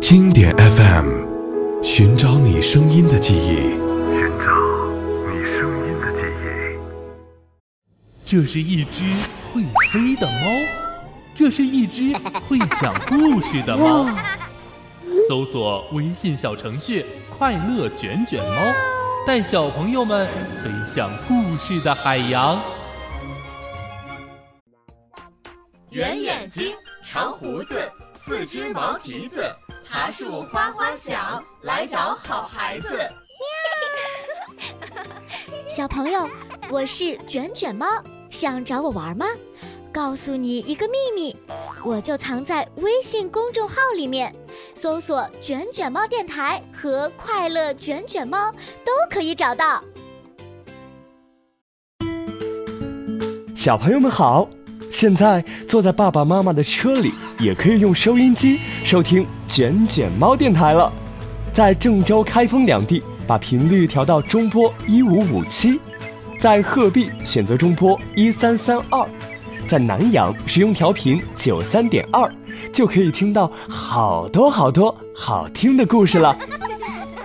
经典 FM， 寻找你声音的记忆，寻找你声音的记忆。 这是一只会飞的猫，这是一只会讲故事的猫。搜索微信小程序快乐卷卷猫，带小朋友们飞向故事的海洋。 圆眼睛，长胡子，四只毛蹄子，爬树哗哗响，来找好孩子。 小朋友，我是卷卷猫，想找我玩吗？告诉你一个秘密，我就藏在微信公众号里面，搜索卷卷猫电台和快乐卷卷猫都可以找到。 小朋友们好，现在坐在爸爸妈妈的车里，也可以用收音机收听卷卷猫电台了。在郑州、开封两地把频率调到中波1557，在鹤壁选择中波1332，在南阳使用调频93.2，就可以听到好多好多好听的故事了。